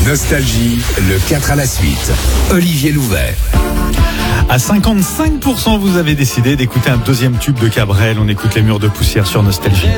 Nostalgie, le 4 à la suite. Olivier Louvet. À 55%, vous avez décidé d'écouter un deuxième tube de Cabrel. On écoute Les Murs de Poussière sur Nostalgie.